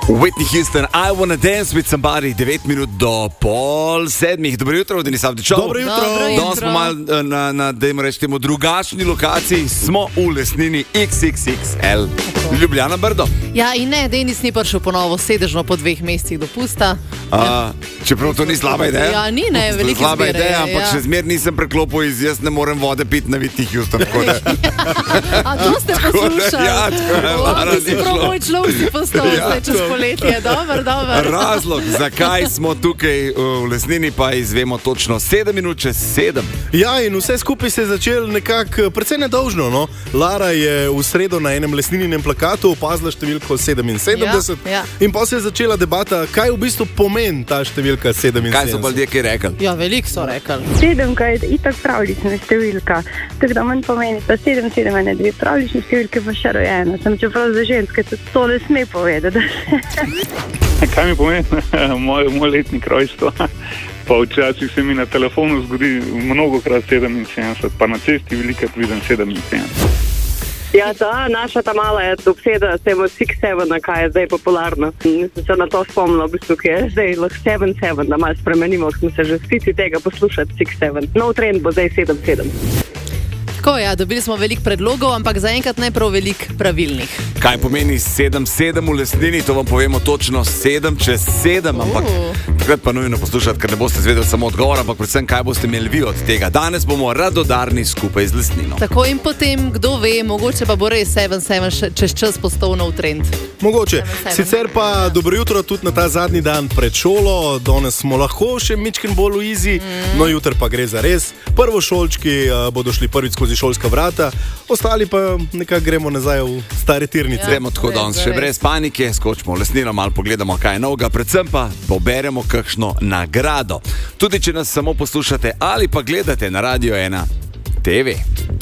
Whitney Houston, I Wanna Dance With Somebody, 9 minut do 6:30. Dobro jutro, Denis Avdićov. Dobro jutro. Danes smo malo na dajmo reči temu drugačni lokaciji, smo v lesnini XXXL Ljubljana Brdo. Ja, in ne, Denis ni prišel ponovo sedežno po 2 mesecih dopusta. Čeprav to ni slaba ideja. Ja, ni, ne, veliko slaba izbire, ideja, ampak ja. še zmer nisem preklopil iz jaz ne morem vode piti na Whitney Houston. A to ste poslušali? Ja, tako je. Ti si prav moj človek si postal zdaj čez poletje. Dobar. Razlog, zakaj smo tukaj v lesnini, pa izvemo točno 7 minut čez 7. Ja, in vse skupaj se je začelo nekako precej nedolžno. No? Lara je v sredo na enem lesnininem plakatu opazila številko 77 Ja. in pa se je začela debata, kaj v bistvu pomeni ta številka 77. Kaj so pa ljudje kaj rekli? Ja, veliko so rekli. 7 je itak pravlična številka, tako da manj pomeni, da 7 je 2 pravlične številke, pa še rojena. Sem čeprav za ženske to ne sme povedati. Kaj mi pomeni moj letnik rojstva? Pa včasih se mi na telefonu zgodi mnogokrat 77, pa na cesti velikokrat vidim 77. Ja, naša ta mala je obseda s tem 6-7, kaj je zdaj popularno. Sem se na to spomnila, v bistvu, ki je zdaj lahko 7-7, da malo spremenimo, smo se že stici tega poslušati 6-7. Nov trend bo zdaj 7-7. Tako ja, dobili smo veliko predlogov, ampak zaenkrat ne prav veliko pravilnih. Kaj pomeni 7-7 v lesnini, to vam povemo točno 7 čez 7, ampak takrat pa nujno poslušati, ker ne boste zvedeli samo odgovor, ampak predvsem kaj boste imeli vi od tega. Danes bomo radodarni skupaj z lesnino. Tako in potem, kdo ve, mogoče pa bo res 7-7 čez čas postal nov trend. Mogoče. Sicer pa dobro jutro tudi na ta zadnji dan pred šolo. Danes smo lahko še mičken bolj v izi, no jutr pa gre za res. Prvošolčki bodo šli prvič skozi šolska vrata, ostali pa nekako gremo nazaj v stare tirnice. Gremo tako danes še brez panike, skočimo v lesnino, malo pogledamo, kaj je novega, predvsem pa poberemo kakšno nagrado. Tudi če nas samo poslušate ali pa gledate na Radio 1 TV.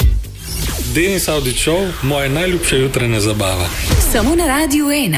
Denis Avdićov, moja najljubša jutranja zabava. Samo na Radio 1.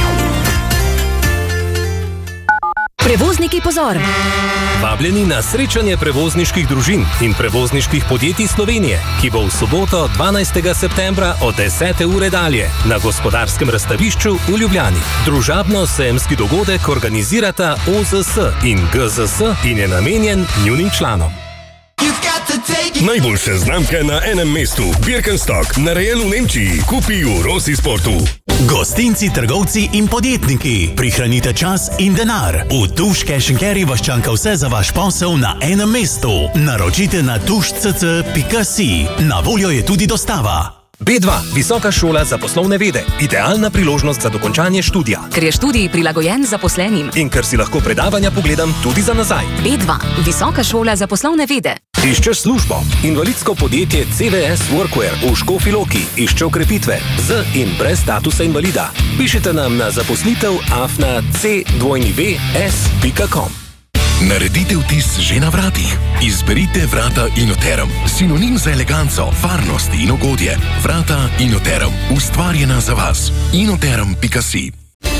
Prevozniki, pozor! Vabljeni na srečanje prevozniških družin in prevozniških podjetij Slovenije, ki bo v soboto 12. septembra od 10. ure dalje na Gospodarskem razstavišču v Ljubljani. Družabno-sejemski dogodek organizirata OZS in GZS in je namenjen njunim članom. Najboljše znamke na enem mestu. Birkenstock, narejen v Nemčiji. Kupi v Rossi Sportu. Gostinci, trgovci in podjetniki, prihranite čas in denar. V Tuš Cash & Carry vas čaka vse za vaš posel na enem mestu. Naročite na tuš.cc. Na voljo je tudi dostava. B2, Visoka šola za poslovne vede. Idealna priložnost za dokončanje študija. Ker je študij prilagojen zaposlenim. In ker si lahko predavanja pogledam tudi za nazaj. B2, Visoka šola za poslovne vede. Iščeš službo? Invalidsko podjetje CVS Workwear v Škofji Loki išče okrepitve z in brez statusa invalida. Pišite nam na zaposlitev@c2vs.com. Naredite vtis že na vratih. Izberite vrata Inoterum. Sinonim za eleganco, varnost in ugodje. Vrata Inoterum. Ustvarjena za vas. Inoterum.si